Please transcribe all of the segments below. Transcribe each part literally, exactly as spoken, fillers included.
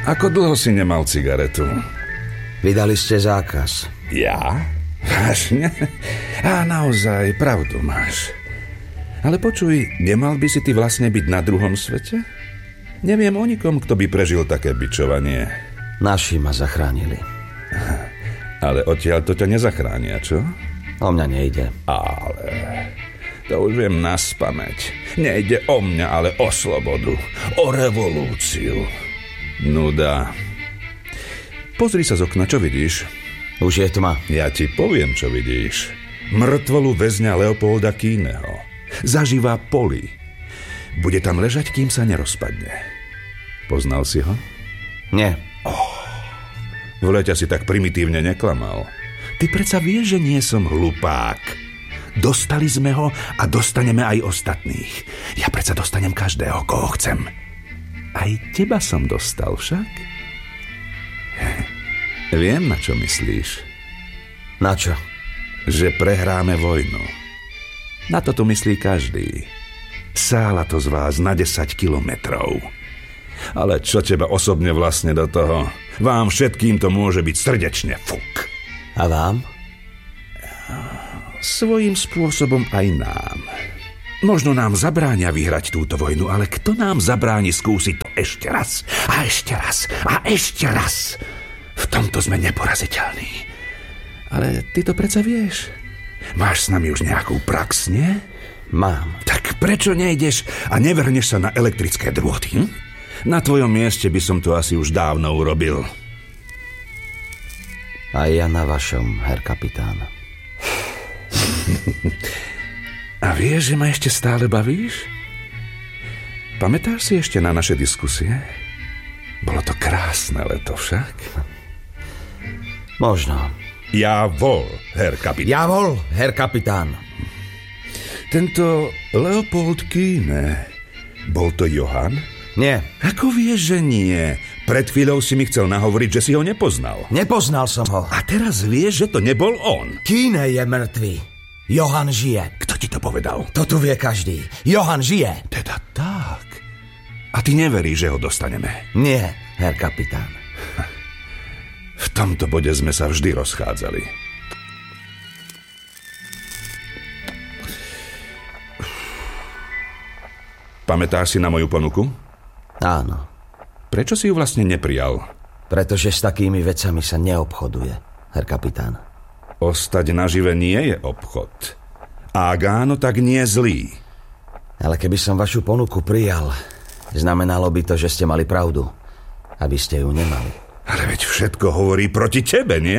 Ako dlho si nemal cigaretu? Vydali ste zákaz. Ja? Vážne? Á, naozaj, pravdu máš. Ale počuj, nemal by si ty vlastne byť na druhom svete? Neviem o nikom, kto by prežil také bičovanie. Naši ma zachránili. Ale odtiaľ to ťa nezachránia, čo? O mňa nejde. Ale... to už viem naspamäť. Nejde o mňa, ale o slobodu. O revolúciu. Nuda. Pozri sa z okna, čo vidíš? Už je tma. Ja ti poviem, čo vidíš. Mŕtvolu väzňa Leopolda Kíneho. Zažíva poli. Bude tam ležať, kým sa nerozpadne. Poznal si ho? Nie. Oh, v lete si tak primitívne neklamal. Ty predsa vieš, že nie som hlupák. Dostali sme ho a dostaneme aj ostatných. Ja predsa dostanem každého, koho chcem. Aj teba som dostal však. Viem, na čo myslíš. Na čo? Že prehráme vojnu. Na to tu myslí každý. Sála to z vás na desať kilometrov. Ale čo teba osobne vlastne do toho? Vám všetkým to môže byť srdečne fuk. A vám? Svojím spôsobom aj nám. Možno nám zabránia vyhrať túto vojnu, ale kto nám zabráni skúsiť to ešte raz a ešte raz a ešte raz? V tomto sme neporaziteľní. Ale ty to predsa vieš. Máš s nami už nejakú prax, nie? Mám. Tak prečo nejdeš a nevrhneš sa na elektrické drôty? Hm? Na tvojom mieste by som to asi už dávno urobil. A ja na vašom, herr kapitán. A vieš, že ma ešte stále bavíš? Pamätáš si ešte na naše diskusie? Bolo to krásne leto však. Možno. Javol, herr kapitán. Javol, herr kapitán. Tento Leopold Kíne, bol to Johann? Nie. Ako vieš, že nie? Pred chvíľou si mi chcel nahovoriť, že si ho nepoznal. Nepoznal som ho. A teraz vieš, že to nebol on. Kíne je mŕtvý. Johann žije. Kto ti to povedal? To tu vie každý. Johann žije. Teda tak. A ty neveríš, že ho dostaneme? Nie, herr kapitán. V tomto bode sme sa vždy rozchádzali. Pamätáš si na moju ponuku? Áno. Prečo si ju vlastne neprijal? Pretože s takými vecami sa neobchoduje, herr kapitán. Ostať nažive nie je obchod. A ak áno, tak nie zlý. Ale keby som vašu ponuku prijal, znamenalo by to, že ste mali pravdu. Aby ste ju nemali. Ale veď všetko hovorí proti tebe, nie?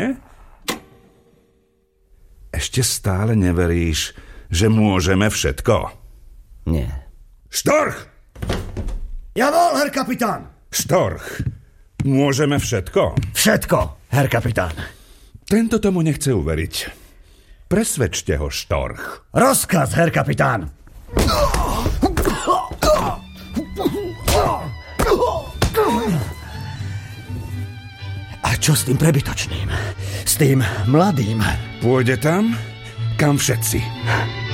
Ešte stále neveríš, že môžeme všetko? Nie. Štorch! Javol, herr kapitán! Štorch, môžeme všetko? Všetko, herr kapitán. Tento tomu nechce uveriť. Presvedčte ho, Štorch. Rozkaz, herr kapitán. A čo s tým prebytočným? S tým mladým? Pôjde tam, kam všetci.